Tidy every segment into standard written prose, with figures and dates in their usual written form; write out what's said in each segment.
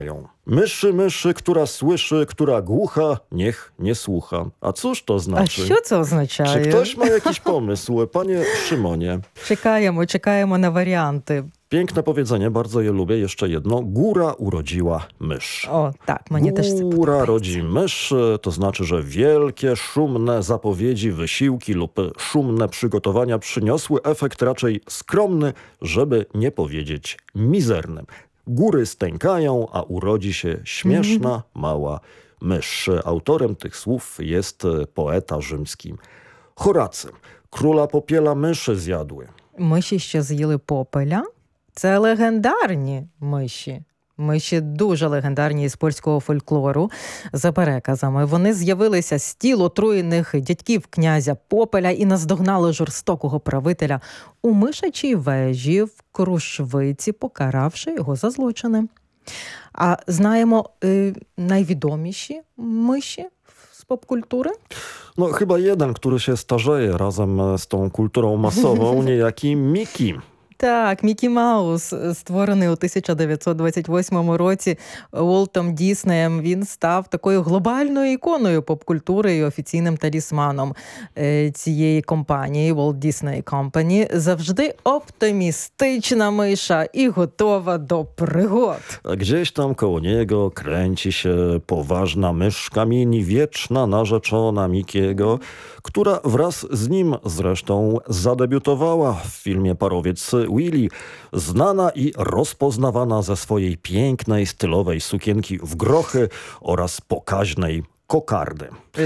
Myszy, która słyszy, która głucha, niech nie słucha. A cóż to znaczy? А що це означає? Czy ktoś ma jakiś pomysł, panie Szymonie? Czekajmy na warianty. Piękne powiedzenie, bardzo je lubię. Jeszcze jedno. Góra urodziła mysz. O, tak, mnie też це Góra подобається. rodzi mysz, to znaczy, że wielkie, szumne zapowiedzi, wysiłki lub szumne przygotowania przyniosły efekt raczej skromny, żeby nie powiedzieć mizerny. Góry stękają, a urodzi się śmieszna, mała mysz. Autorem tych słów jest poeta rzymski Horacy. Króla popiela myszy zjadły. Миші, що з'їли попеля, це легендарні миші. Миші дуже легендарні із польського фольклору. За переказами, вони з'явилися з тіл отруєних дядьків князя Попеля і наздогнали жорстокого правителя у мишачій вежі в Крушвиці, покаравши його за злочини. А знаємо найвідоміші миші z popkultury? No chyba jeden, który się starzeje razem z tą kulturą masową, niejaki Mickey. Так, Мікі Маус, створений у 1928 році Уолтом Діснеєм, він став такою глобальною іконою поп-культури і офіційним талісманом цієї компанії, Walt Disney Company. Завжди оптимістична миша і готова до пригод. A gdzieś tam koło niego kręci się poważna mysz kamieni, wieczna narzeczona Mickiego, która wraz z nim zresztą zadebiutowała w filmie Parowiec Willy, znana i rozpoznawana ze swojej pięknej, stylowej sukienki w grochy oraz pokaźnej kokardy.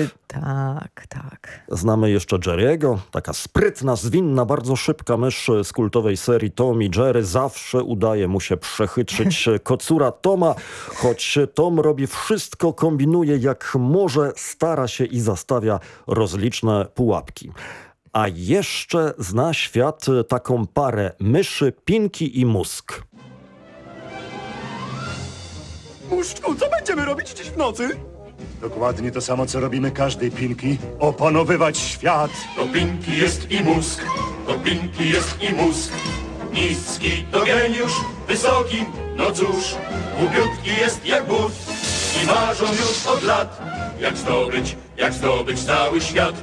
Tak. Znamy jeszcze Jerry'ego, taka sprytna, zwinna, bardzo szybka mysz z kultowej serii Tom i Jerry. Zawsze udaje mu się przechytrzyć kocura Toma, choć Tom robi wszystko, kombinuje jak może, stara się i zastawia rozliczne pułapki. A jeszcze zna świat taką parę myszy Pinki i Musk. Muszczku, co będziemy robić dziś w nocy? Dokładnie to samo, co robimy każdej Pinki. Opanowywać świat. To Pinki jest i mózg, to Pinki jest i mózg. Niski to geniusz, wysoki, no cóż, głupiutki jest jak but. I marzą już od lat, jak zdobyć cały świat.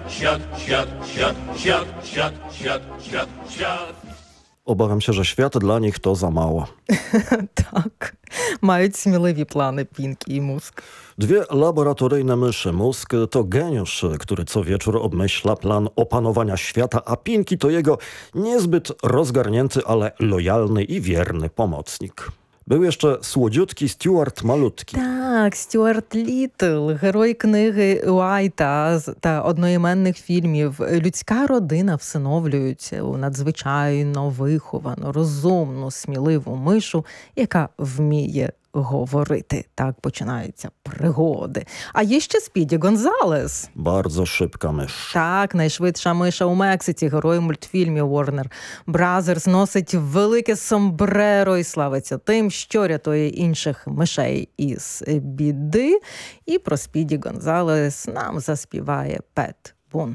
Świat. Obawiam się, że świat dla nich to za mało. Так, мають сміливі плани Пінкі і Муск. Dwie laboratoryjne myszy. Musk to geniusz, który co wieczór obmyśla plan opanowania świata, a Pinki to jego niezbyt rozgarnięty, ale lojalny i wierny pomocnik. Był jeszcze słodziutki Stuart Malutki. Так, Стюарт Літл, герой книги Уайта та одноіменних фільмів. Людська родина всиновлюється у надзвичайно виховану, розумну, сміливу мишу, яка вміє говорити. Так починаються пригоди. А є ще Спіді Гонзалес. Bardzo szybka mysz. Так, найшвидша миша у Мексиці, герой мультфільмів Warner Brothers, носить велике сомбреро і славиться тим, що рятує інших мишей із біди. І про Спіді Гонзалес нам заспіває Пет Бун.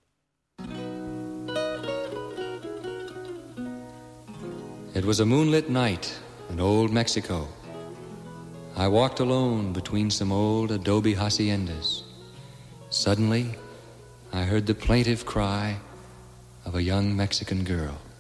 It was a moonlit night in old Mexico. I walked alone between some old adobe haciendas. Suddenly, I heard the plaintive cry of a young Mexican girl.